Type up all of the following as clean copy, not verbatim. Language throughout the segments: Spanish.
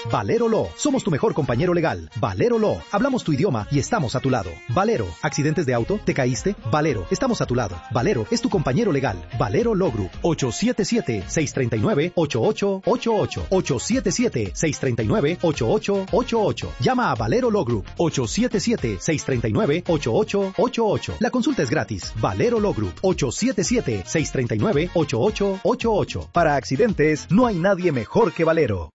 Valero Law, somos tu mejor compañero legal. Valero Law, hablamos tu idioma y estamos a tu lado. Valero, accidentes de auto, ¿te caíste? Valero, estamos a tu lado. Valero es tu compañero legal. Valero Law Group, 877-639-8888. 877-639-8888. Llama a Valero Law Group, 877-639-8888. La consulta es gratis. Valero Law Group, 877-639-8888. Para accidentes, no hay nadie mejor que Valero.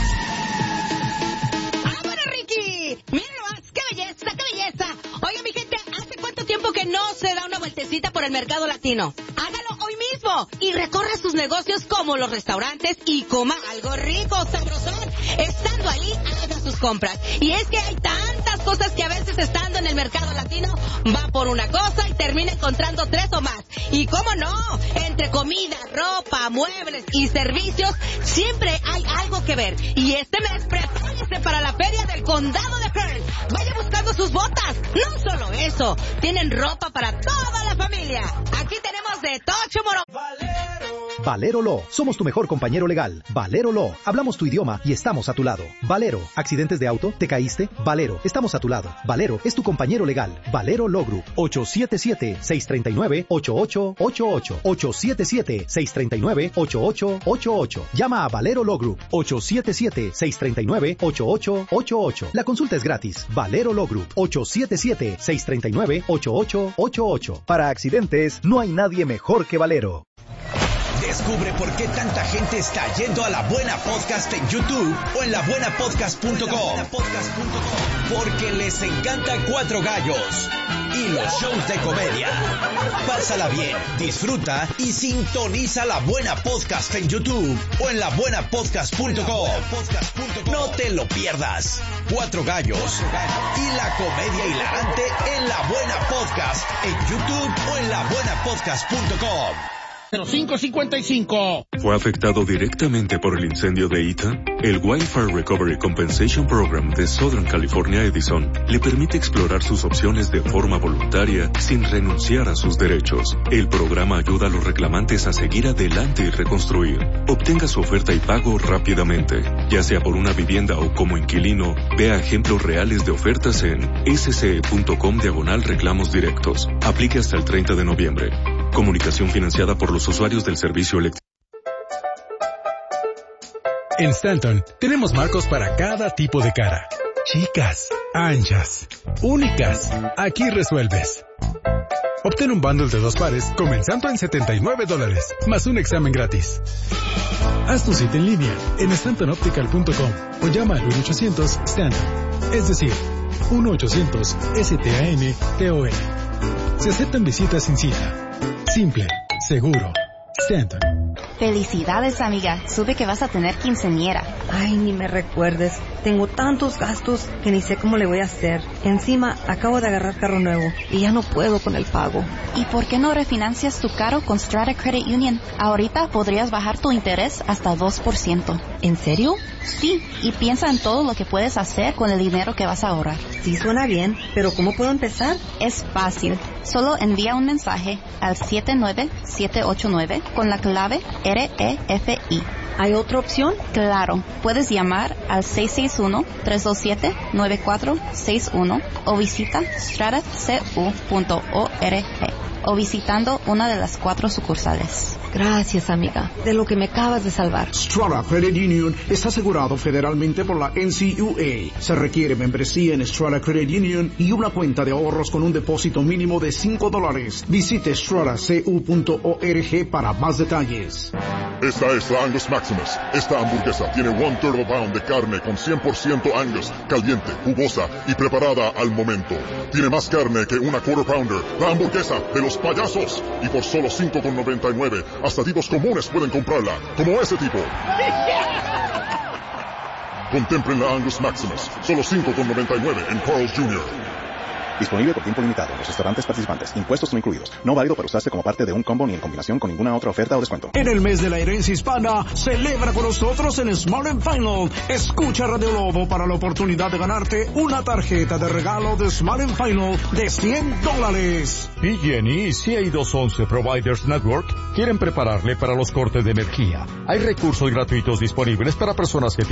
¡Vámonos, Ricky! ¡Mira nomás! ¡Qué belleza, qué belleza! Oiga, mi gente, ¿hace cuánto tiempo que no se da una vueltecita por el mercado latino? Hágalo hoy mismo y recorra sus negocios como los restaurantes y coma algo rico, sabrosón. Estando ahí, haga sus compras. Y es que hay tantas cosas que a veces estando en el mercado latino va por una cosa y termina encontrando tres o más. Y cómo no, entre comida, ropa, muebles y servicios, siempre hay algo que ver. Y este mes, prepárese para la feria del condado de Kern. Vaya buscando sus botas. No solo eso, tienen ropa para toda la familia. Aquí tenemos de Tocho Moro. Valero Law, somos tu mejor compañero legal. Valero Law, hablamos tu idioma y estamos a tu lado. Valero, accidentes de auto, ¿te caíste? Valero, estamos a tu lado. Valero es tu compañero legal. Valero Law Group, 877-639-8888. 877-639-8888. Llama a Valero Law Group, 877-639-8888. La consulta es gratis. Valero Law Group, 877-639-8888. Para accidentes, no hay nadie mejor que Valero. Descubre por qué tanta gente está yendo a La Buena Podcast en YouTube o en labuenapodcast.com. Porque les encanta Cuatro Gallos y los shows de comedia. Pásala bien, disfruta y sintoniza La Buena Podcast en YouTube o en labuenapodcast.com. No te lo pierdas. Cuatro Gallos y la comedia hilarante en La Buena Podcast en YouTube o en labuenapodcast.com. 0555. ¿Fue afectado directamente por el incendio de Ethan? El Wildfire Recovery Compensation Program de Southern California Edison le permite explorar sus opciones de forma voluntaria sin renunciar a sus derechos. El programa ayuda a los reclamantes a seguir adelante y reconstruir. Obtenga su oferta y pago rápidamente. Ya sea por una vivienda o como inquilino, vea ejemplos reales de ofertas en sce.com/reclamos directos. Aplique hasta el 30 de noviembre. Comunicación financiada por los usuarios del servicio eléctrico. En Stanton tenemos marcos para cada tipo de cara. Chicas, anchas, únicas. Aquí resuelves. Obtén un bundle de 2 pares comenzando en $79, más un examen gratis. Haz tu cita en línea en stantonoptical.com o llama al 1-800-STANTON, es decir, 1-800-STANTON. Se aceptan visitas sin cita. Simple, seguro. Stanton. Felicidades, amiga. Supe que vas a tener quinceañera. Ay, ni me recuerdes. Tengo tantos gastos que ni sé cómo le voy a hacer. Encima, acabo de agarrar carro nuevo y ya no puedo con el pago. ¿Y por qué no refinancias tu carro con Strata Credit Union? Ahorita podrías bajar tu interés hasta 2%. ¿En serio? Sí, y piensa en todo lo que puedes hacer con el dinero que vas a ahorrar. Sí, suena bien, pero ¿cómo puedo empezar? Es fácil. Solo envía un mensaje al 79789 con la clave REFI. ¿Hay otra opción? Claro, puedes llamar al 661-327-9461 o visita stratacu.org o visitando una de las 4 sucursales. Gracias, amiga, de lo que me acabas de salvar. Strata Credit Union está asegurado federalmente por la NCUA. Se requiere membresía en Strata Credit Union y una cuenta de ahorros con un depósito mínimo de $5. Visite stratacu.org para más detalles. Esta es la Angus Maximus. Esta hamburguesa tiene 1/3 of a pound de carne con 100% Angus, caliente, jugosa y preparada al momento. Tiene más carne que una quarter pounder. La hamburguesa de los payasos. Y por solo $5.99, hasta tipos comunes pueden comprarla, como ese tipo. Contemplen la Angus Maximus, solo $5.99 en Carl's Jr. Disponible por tiempo limitado en los restaurantes participantes. Impuestos no incluidos. No válido para usarse como parte de un combo ni en combinación con ninguna otra oferta o descuento. En el mes de la herencia hispana, celebra con nosotros en Smart & Final. Escucha Radio Lobo para la oportunidad de ganarte una tarjeta de regalo de Smart & Final de $100. PG&E y CA211 Providers Network quieren prepararle para los cortes de energía. Hay recursos gratuitos disponibles para personas que